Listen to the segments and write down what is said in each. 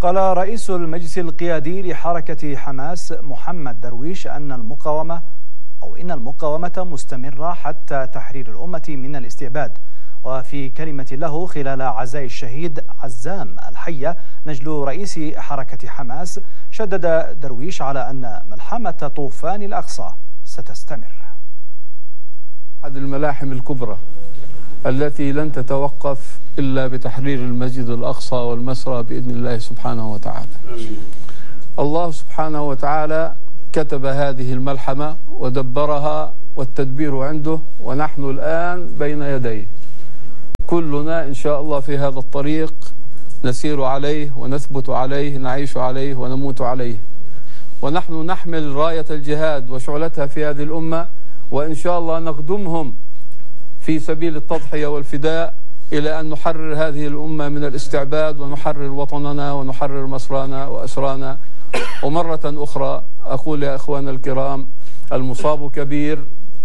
قال رئيس المجلس القيادي لحركة حماس محمد درويش إن المقاومة مستمرة حتى تحرير الأمة من الاستعباد. وفي كلمة له خلال عزاء الشهيد عزام الحية نجل رئيس حركة حماس، شدد درويش على أن ملحمة طوفان الأقصى ستستمر. أحد الملاحم الكبرى التي لن تتوقف إلا بتحرير المسجد الأقصى والمسرى بإذن الله سبحانه وتعالى. الله سبحانه وتعالى كتب هذه الملحمة ودبرها، والتدبير عنده، ونحن الآن بين يديه. كلنا إن شاء الله في هذا الطريق نسير عليه ونثبت عليه، نعيش عليه ونموت عليه، ونحن نحمل راية الجهاد وشعلتها في هذه الأمة، وإن شاء الله نخدمهم في سبيل التضحية والفداء إلى أن نحرر هذه الأمة من الاستعباد، ونحرر وطننا ونحرر مسرانا وأسرانا. ومرة أخرى أقول يا إخوان الكرام، المصاب كبير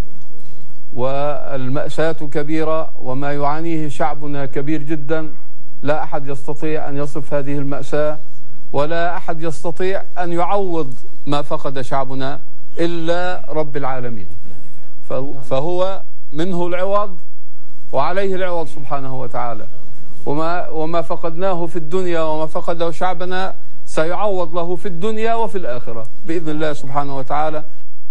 والمأساة كبيرة، وما يعانيه شعبنا كبير جدا. لا أحد يستطيع أن يصف هذه المأساة، ولا أحد يستطيع أن يعوض ما فقد شعبنا إلا رب العالمين. فهو منه العوض وعليه العوض سبحانه وتعالى. وما فقدناه في الدنيا وما فقده شعبنا سيعوض له في الدنيا وفي الآخرة بإذن الله سبحانه وتعالى.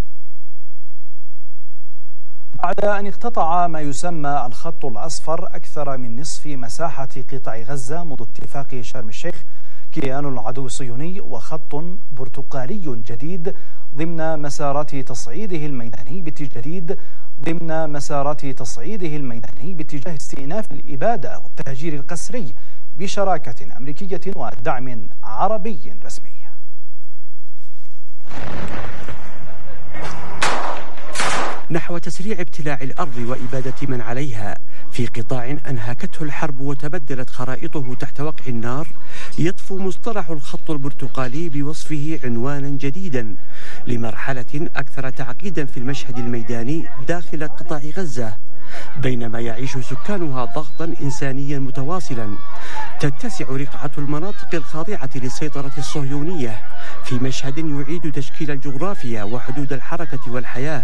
بعد أن اقتطع ما يسمى الخط الأصفر أكثر من نصف مساحة قطاع غزة منذ اتفاق شرم الشيخ كيان العدو الصهيوني، وخط برتقالي جديد ضمن مسارات تصعيده الميداني باتجاه استئناف الإبادة والتهجير القسري بشراكة أمريكية ودعم عربي رسمي. نحو تسريع ابتلاع الأرض وإبادة من عليها في قطاع أنهكته الحرب وتبدلت خرائطه تحت وقع النار، يطفو مصطلح الخط البرتقالي بوصفه عنوانا جديدا لمرحلة أكثر تعقيدا في المشهد الميداني داخل قطاع غزة، بينما يعيش سكانها ضغطا إنسانيا متواصلا. تتسع رقعة المناطق الخاضعة للسيطرة الصهيونية في مشهد يعيد تشكيل الجغرافيا وحدود الحركة والحياة.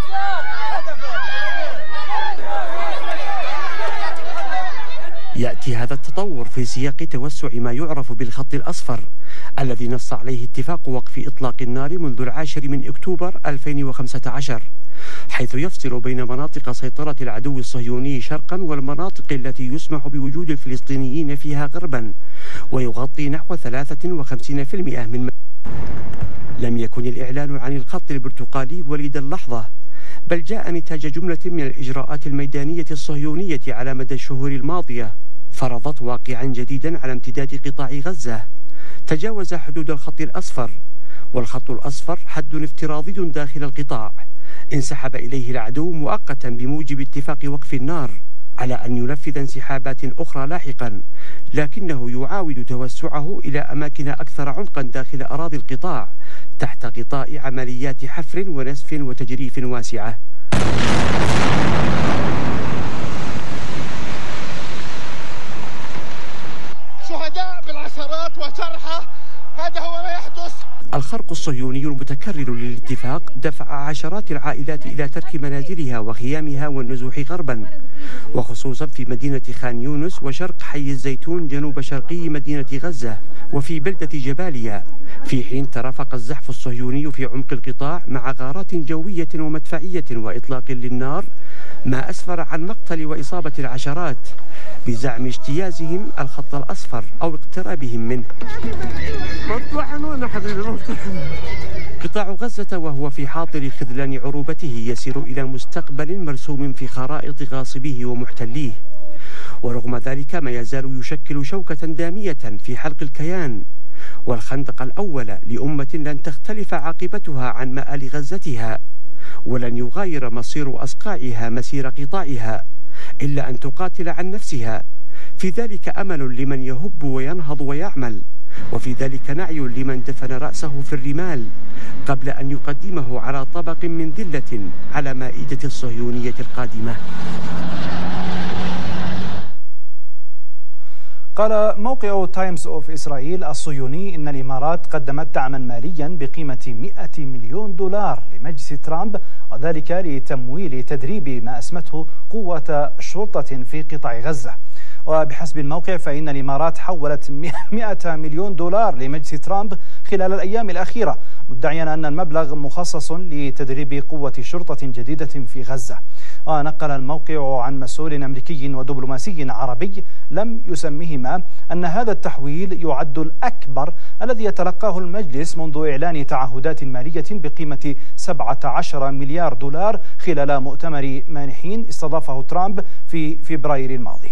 يأتي هذا التطور في سياق توسع ما يعرف بالخط الأصفر الذي نص عليه اتفاق وقف إطلاق النار منذ 10 أكتوبر 2015، حيث يفصل بين مناطق سيطرة العدو الصهيوني شرقا والمناطق التي يسمح بوجود الفلسطينيين فيها غربا، ويغطي نحو 53% من لم يكن الإعلان عن الخط البرتقالي وليد اللحظة، بل جاء نتاج جملة من الإجراءات الميدانية الصهيونية على مدى الشهور الماضية، فرضت واقعا جديدا على امتداد قطاع غزة تجاوز حدود الخط الأصفر. والخط الأصفر حد افتراضي داخل القطاع انسحب إليه العدو مؤقتا بموجب اتفاق وقف النار، على أن ينفذ انسحابات أخرى لاحقا، لكنه يعاود توسعه إلى أماكن أكثر عمقا داخل أراضي القطاع تحت غطاء عمليات حفر ونسف وتجريف واسعة. شهداء بالعشرات وجرحى، هذا هو ما يحدث. الخرق الصهيوني المتكرر للاتفاق دفع عشرات العائلات إلى ترك منازلها وخيامها والنزوح غربا، وخصوصا في مدينة خان يونس وشرق حي الزيتون جنوب شرقي مدينة غزة وفي بلدة جباليا، في حين ترافق الزحف الصهيوني في عمق القطاع مع غارات جوية ومدفعية وإطلاق للنار، ما أسفر عن مقتل وإصابة العشرات بزعم اجتيازهم الخط الأصفر أو اقترابهم منه. قطاع غزة وهو في حاضر خذلان عروبته يسير إلى مستقبل مرسوم في خرائط غاصبيه ومحتليه، ورغم ذلك ما يزال يشكل شوكة دامية في حلق الكيان والخندق الأول لأمة لن تختلف عاقبتها عن مآل غزتها، ولن يغاير مصير أصقاعها مسير قطاعها إلا أن تقاتل عن نفسها. في ذلك أمل لمن يهب وينهض ويعمل، وفي ذلك نعي لمن دفن رأسه في الرمال قبل أن يقدمه على طبق من ذلة على مائدة الصهيونية القادمة. قال موقع تايمز أوف إسرائيل الصهيوني إن الإمارات قدمت دعما ماليا بقيمة 100 مليون دولار لمجلس ترامب، وذلك لتمويل تدريب ما أسمته قوة شرطة في قطاع غزة. وبحسب الموقع فإن الإمارات حولت 100 مليون دولار لمجلس ترامب خلال الأيام الأخيرة، مدعيا أن المبلغ مخصص لتدريب قوة شرطة جديدة في غزة. ونقل الموقع عن مسؤول أمريكي ودبلوماسي عربي لم يسمهما أن هذا التحويل يعد الأكبر الذي يتلقاه المجلس منذ إعلان تعهدات مالية بقيمة 17 مليار دولار خلال مؤتمر مانحين استضافه ترامب في فبراير الماضي.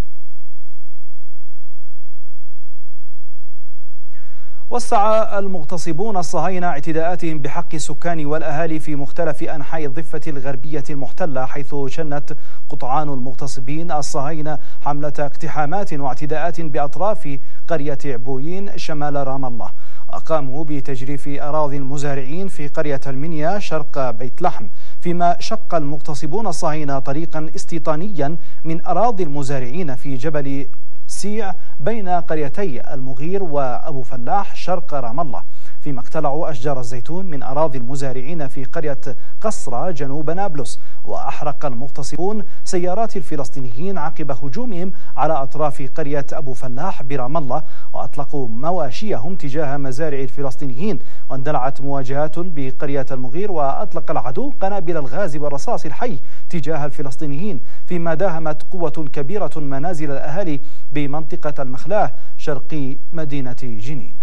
وسع المغتصبون الصهاينة اعتداءاتهم بحق السكان والأهالي في مختلف أنحاء الضفة الغربية المحتلة، حيث شنت قطعان المغتصبين الصهاينة حملة اقتحامات واعتداءات بأطراف قرية عبويين شمال رام الله. قاموا بتجريف أراضي المزارعين في قرية المنيا شرق بيت لحم، فيما شق المغتصبون الصهاينة طريقا استيطانيا من أراضي المزارعين في جبل سيع بين قريتي المغير وأبو فلاح شرق رام الله، فيما اقتلعوا أشجار الزيتون من أراضي المزارعين في قرية قصرة جنوب نابلس. وأحرق المغتصبون سيارات الفلسطينيين عقب هجومهم على أطراف قرية أبو فلاح برام الله، وأطلقوا مواشيهم تجاه مزارع الفلسطينيين. واندلعت مواجهات بقرية المغير، وأطلق العدو قنابل الغاز والرصاص الحي تجاه الفلسطينيين، فيما داهمت قوة كبيرة منازل الأهالي بمنطقة المخلاه شرقي مدينة جنين.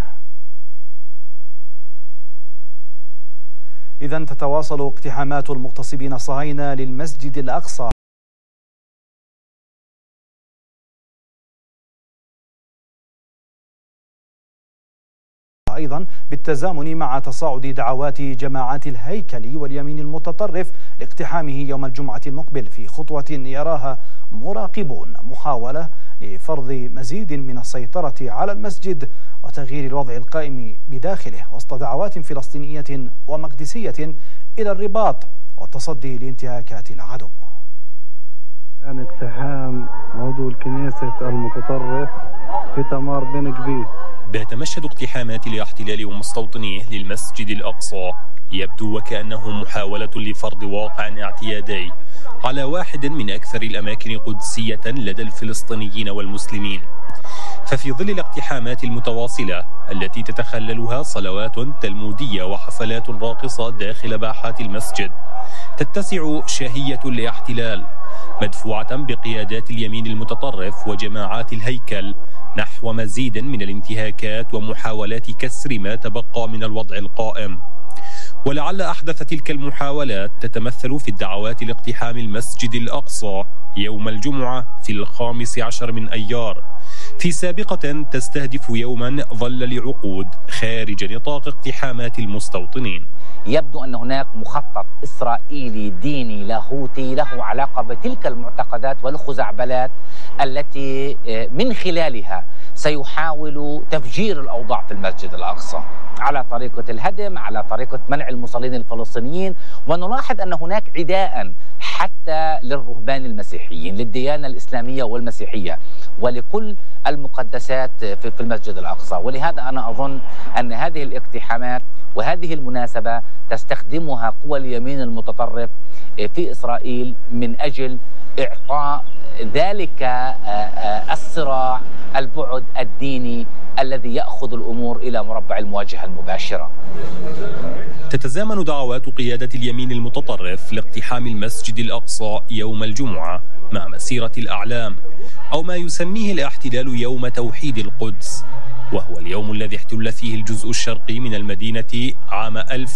إذن تتواصل اقتحامات المغتصبين الصهاينة للمسجد الأقصى أيضا بالتزامن مع تصاعد دعوات جماعات الهيكل واليمين المتطرف لاقتحامه يوم الجمعة المقبل، في خطوة يراها مراقبون محاولة لفرض مزيد من السيطرة على المسجد وتغيير الوضع القائم بداخله وسط دعوات فلسطينية ومقدسية إلى الرباط والتصدي لانتهاكات العدو. كان اقتحام عضو الكنيسة المتطرف في تمار بن كبير. بات مشهد اقتحامات الاحتلال ومستوطنيه للمسجد الأقصى يبدو وكأنه محاولة لفرض واقع اعتيادي على واحد من أكثر الأماكن قدسية لدى الفلسطينيين والمسلمين. ففي ظل الاقتحامات المتواصلة التي تتخللها صلوات تلمودية وحفلات راقصة داخل باحات المسجد، تتسع شهية الاحتلال مدفوعة بقيادات اليمين المتطرف وجماعات الهيكل نحو مزيد من الانتهاكات ومحاولات كسر ما تبقى من الوضع القائم. ولعل أحدث تلك المحاولات تتمثل في الدعوات لاقتحام المسجد الأقصى يوم الجمعة في 15 من أيار، في سابقة تستهدف يوما ظل لعقود خارج نطاق اقتحامات المستوطنين. يبدو أن هناك مخطط إسرائيلي ديني لاهوتي له علاقة بتلك المعتقدات والخزعبلات التي من خلالها سيحاول تفجير الأوضاع في المسجد الأقصى على طريقة الهدم، على طريقة منع المصلين الفلسطينيين. ونلاحظ أن هناك عداء حتى للرهبان المسيحيين، للديانة الإسلامية والمسيحية ولكل المقدسات في المسجد الأقصى. ولهذا أنا أظن أن هذه الاقتحامات وهذه المناسبة تستخدمها قوى اليمين المتطرف في إسرائيل من أجل إعطاء ذلك الصراع البعد الديني الذي يأخذ الأمور إلى مربع المواجهة المباشرة. تتزامن دعوات قيادة اليمين المتطرف لاقتحام المسجد الأقصى يوم الجمعة مع مسيرة الأعلام، أو ما يسميه الاحتلال يوم توحيد القدس، وهو اليوم الذي احتل فيه الجزء الشرقي من المدينة عام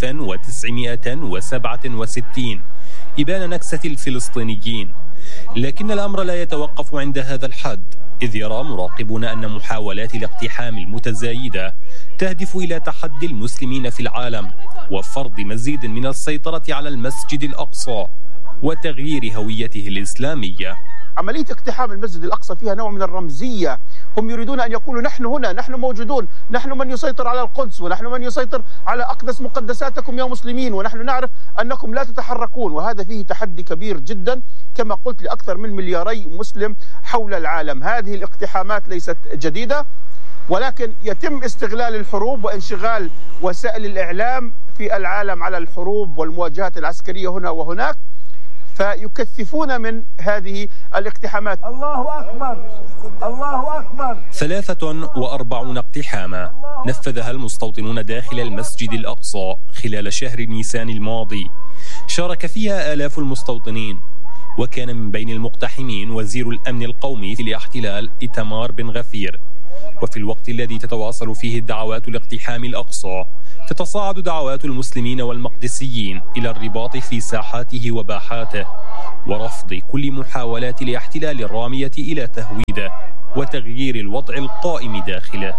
1967 إبان نكسة الفلسطينيين. لكن الأمر لا يتوقف عند هذا الحد، إذ يرى مراقبون أن محاولات الاقتحام المتزايدة تهدف إلى تحدي المسلمين في العالم وفرض مزيد من السيطرة على المسجد الأقصى وتغيير هويته الإسلامية. عملية اقتحام المسجد الأقصى فيها نوع من الرمزية هم يريدون أن يقولوا نحن هنا، نحن موجودون، نحن من يسيطر على القدس، ونحن من يسيطر على أقدس مقدساتكم يا مسلمين، ونحن نعرف أنكم لا تتحركون. وهذا فيه تحدي كبير جدا كما قلت لأكثر من 2 مليار مسلم حول العالم. هذه الاقتحامات ليست جديدة، ولكن يتم استغلال الحروب وانشغال وسائل الإعلام في العالم على الحروب والمواجهات العسكرية هنا وهناك، فيكثفون من هذه الاقتحامات. الله أكبر، الله أكبر. 43 اقتحاما نفذها المستوطنون داخل المسجد الأقصى خلال شهر نيسان الماضي، شارك فيها آلاف المستوطنين، وكان من بين المقتحمين وزير الأمن القومي في الاحتلال إيتمار بن غفير. وفي الوقت الذي تتواصل فيه الدعوات لاقتحام الأقصى، تتصاعد دعوات المسلمين والمقدسيين إلى الرباط في ساحاته وباحاته ورفض كل محاولات الاحتلال الرامية إلى تهويده وتغيير الوضع القائم داخله.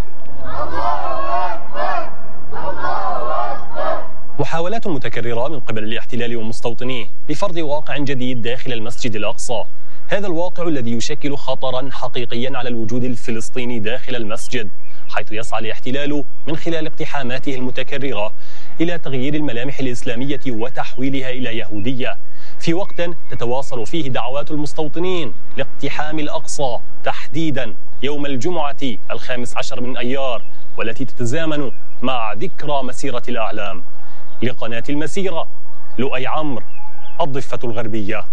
محاولات متكررة من قبل الاحتلال ومستوطنيه لفرض واقع جديد داخل المسجد الأقصى، هذا الواقع الذي يشكل خطرا حقيقيا على الوجود الفلسطيني داخل المسجد، حيث يسعى الاحتلال من خلال اقتحاماته المتكررة إلى تغيير الملامح الإسلامية وتحويلها إلى يهودية، في وقت تتواصل فيه دعوات المستوطنين لاقتحام الأقصى تحديدا يوم الجمعة 15 من أيار، والتي تتزامن مع ذكرى مسيرة الأعلام. لقناة المسيرة، لؤي عمرو، الضفة الغربية.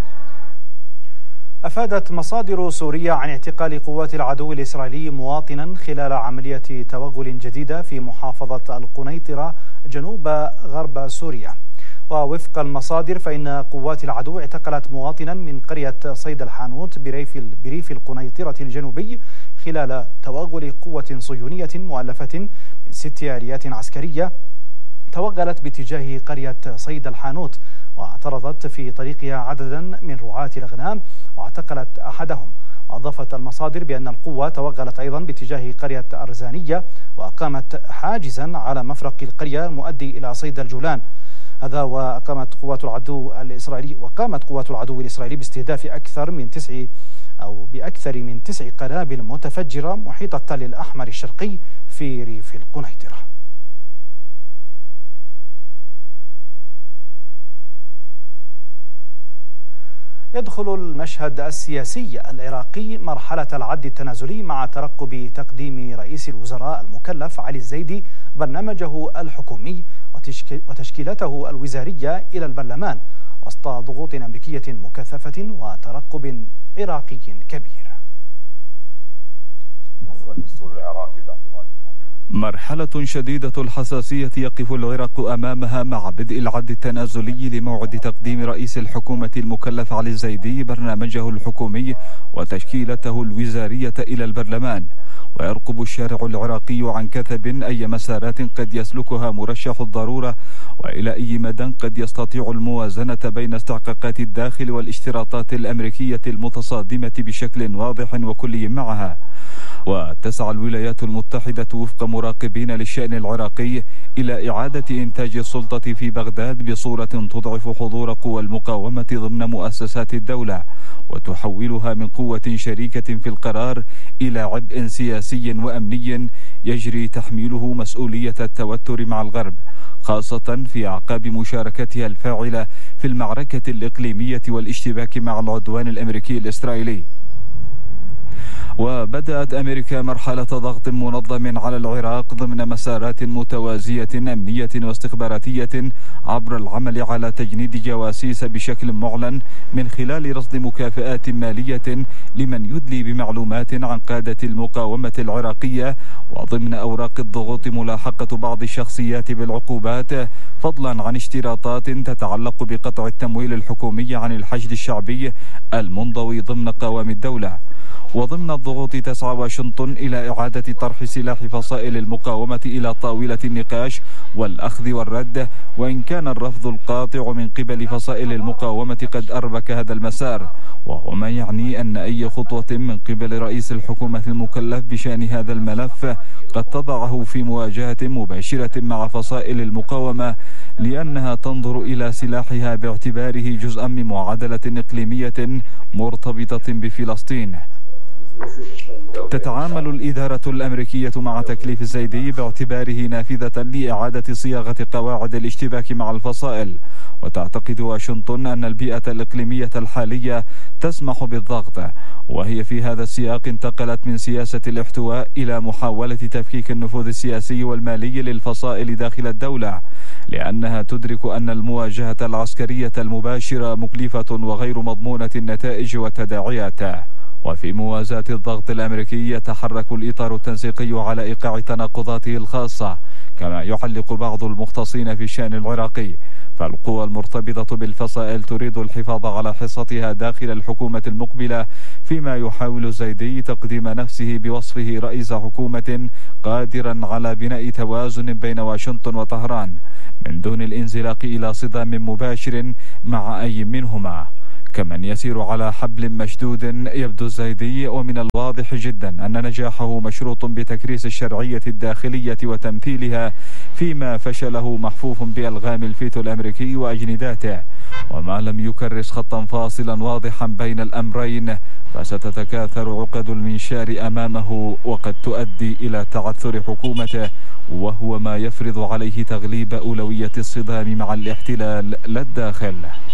أفادت مصادر سورية عن اعتقال قوات العدو الإسرائيلي مواطنا خلال عملية توغل جديدة في محافظة القنيطرة جنوب غرب سوريا. ووفق المصادر فإن قوات العدو اعتقلت مواطنا من قرية صيد الحانوت بريف القنيطرة الجنوبي خلال توغل قوة صهيونية مؤلفة من 6 آليات عسكرية توغلت باتجاه قرية صيد الحانوت، واعترضت في طريقها عددا من رعاة الأغنام واعتقلت أحدهم. وأضافت المصادر بأن القوة توغلت أيضا باتجاه قرية أرزانية وأقامت حاجزا على مفرق القرية المؤدي إلى صيد الجولان. هذا وقامت قوات العدو الإسرائيلي باستهداف بأكثر من 9 قنابل متفجرة محيط التل الأحمر الشرقي في ريف القنيطرة. يدخل المشهد السياسي العراقي مرحلة العد التنازلي مع ترقب تقديم رئيس الوزراء المكلف علي الزيدي برنامجه الحكومي وتشكيلته الوزارية إلى البرلمان وسط ضغوط أمريكية مكثفة وترقب عراقي كبير. مرحلة شديدة الحساسية يقف العراق أمامها مع بدء العد التنازلي لموعد تقديم رئيس الحكومة المكلف علي الزيدي برنامجه الحكومي وتشكيلته الوزارية إلى البرلمان. ويرقب الشارع العراقي عن كثب أي مسارات قد يسلكها مرشح الضرورة وإلى أي مدى قد يستطيع الموازنة بين استحقاقات الداخل والاشتراطات الأمريكية المتصادمة بشكل واضح وكلي معها. وتسعى الولايات المتحدة وفق مراقبين للشأن العراقي إلى إعادة إنتاج السلطة في بغداد بصورة تضعف حضور قوى المقاومة ضمن مؤسسات الدولة وتحولها من قوة شريكة في القرار إلى عبء سياسي وأمني يجري تحميله مسؤولية التوتر مع الغرب، خاصة في أعقاب مشاركتها الفاعلة في المعركة الإقليمية والاشتباك مع العدوان الأمريكي الإسرائيلي. وبدأت أمريكا مرحلة ضغط منظم على العراق ضمن مسارات متوازية أمنية واستخباراتية عبر العمل على تجنيد جواسيس بشكل معلن من خلال رصد مكافآت مالية لمن يدلي بمعلومات عن قادة المقاومة العراقية، وضمن أوراق الضغوط ملاحقة بعض الشخصيات بالعقوبات فضلا عن اشتراطات تتعلق بقطع التمويل الحكومي عن الحشد الشعبي المنضوي ضمن قوام الدولة. وضمن الضغوط تسعى واشنطن إلى إعادة طرح سلاح فصائل المقاومة إلى طاولة النقاش والأخذ والرد، وإن كان الرفض القاطع من قبل فصائل المقاومة قد أربك هذا المسار، وهو ما يعني أن أي خطوة من قبل رئيس الحكومة المكلف بشأن هذا الملف قد تضعه في مواجهة مباشرة مع فصائل المقاومة، لأنها تنظر إلى سلاحها باعتباره جزءا من معادلة إقليمية مرتبطة بفلسطين. تتعامل الإدارة الأمريكية مع تكليف الزيدي باعتباره نافذة لإعادة صياغة قواعد الاشتباك مع الفصائل، وتعتقد واشنطن أن البيئة الإقليمية الحالية تسمح بالضغط، وهي في هذا السياق انتقلت من سياسة الاحتواء إلى محاولة تفكيك النفوذ السياسي والمالي للفصائل داخل الدولة، لأنها تدرك أن المواجهة العسكرية المباشرة مكلفة وغير مضمونة النتائج والتداعيات. وفي موازاة الضغط الأمريكي يتحرك الإطار التنسيقي على إيقاع تناقضاته الخاصة، كما يعلق بعض المختصين في الشأن العراقي، فالقوى المرتبطة بالفصائل تريد الحفاظ على حصتها داخل الحكومة المقبلة، فيما يحاول الزيدي تقديم نفسه بوصفه رئيس حكومة قادرا على بناء توازن بين واشنطن وطهران من دون الانزلاق إلى صدام مباشر مع أي منهما. كمن يسير على حبل مشدود يبدو الزيدي، ومن الواضح جدا أن نجاحه مشروط بتكريس الشرعية الداخلية وتمثيلها، فيما فشله محفوف بألغام الفيتو الأمريكي وأجنداته. وما لم يكرس خطا فاصلا واضحا بين الأمرين فستتكاثر عقد المنشار أمامه، وقد تؤدي إلى تعثر حكومته، وهو ما يفرض عليه تغليب أولوية الصدام مع الاحتلال لا الداخل.